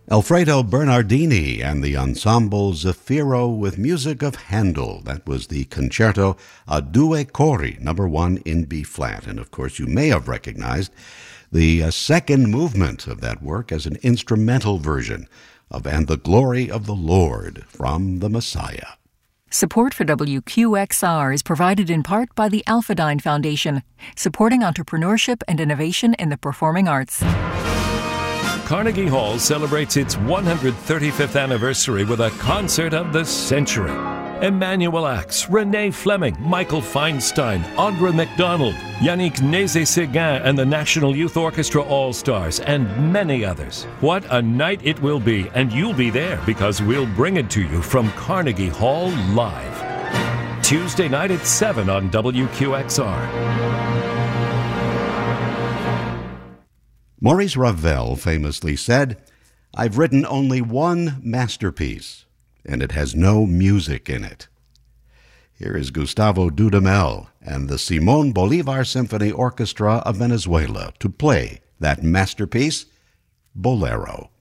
Alfredo Bernardini and the ensemble Zeffiro with music of Handel. That was the concerto a due cori, number 1 in B-flat. And of course, you may have recognized the second movement of that work as an instrumental version of And the Glory of the Lord from the Messiah. Support for WQXR is provided in part by the Alphadyne Foundation, supporting entrepreneurship and innovation in the performing arts. Carnegie Hall celebrates its 135th anniversary with a concert of the century. Emmanuel Axe, Renee Fleming, Michael Feinstein, Audra McDonald, Yannick Nézet-Séguin and the National Youth Orchestra All-Stars, and many others. What a night it will be, and you'll be there because we'll bring it to you from Carnegie Hall live. Tuesday night at 7 on WQXR. Maurice Ravel famously said, "I've written only one masterpiece, and it has no music in it." Here is Gustavo Dudamel and the Simón Bolívar Symphony Orchestra of Venezuela to play that masterpiece, Bolero.